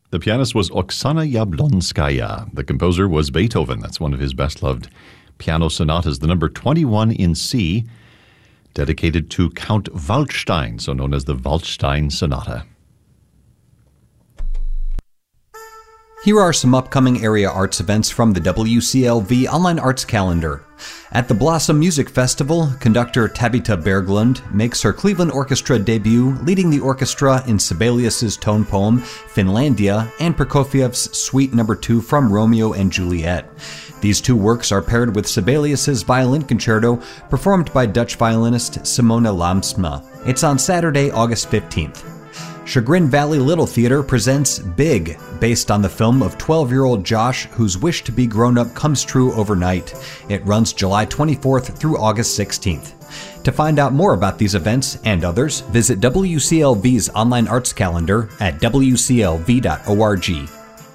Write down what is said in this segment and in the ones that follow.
The pianist was Oksana Yablonskaya. The composer was Beethoven. That's one of his best-loved piano sonatas, the number 21 in C, dedicated to Count Waldstein, so known as the Waldstein Sonata. Here are some upcoming area arts events from the WCLV Online Arts Calendar. At the Blossom Music Festival, conductor Tabitha Berglund makes her Cleveland Orchestra debut, leading the orchestra in Sibelius's tone poem, Finlandia, and Prokofiev's Suite No. 2 from Romeo and Juliet. These two works are paired with Sibelius's violin concerto, performed by Dutch violinist Simone Lamsma. It's on Saturday, August 15th. Chagrin Valley Little Theater presents Big, based on the film of 12-year-old Josh, whose wish to be grown up comes true overnight. It runs July 24th through August 16th. To find out more about these events and others, visit WCLV's online arts calendar at wclv.org.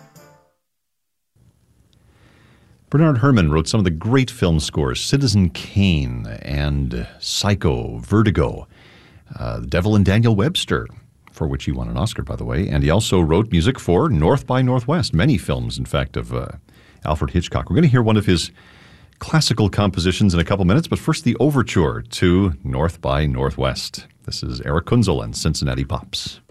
Bernard Herrmann wrote some of the great film scores, Citizen Kane and Psycho, Vertigo, The Devil and Daniel Webster, for which he won an Oscar, by the way. And he also wrote music for North by Northwest, many films, in fact, of Alfred Hitchcock. We're going to hear one of his classical compositions in a couple minutes, but first the overture to North by Northwest. This is Eric Kunzel and Cincinnati Pops.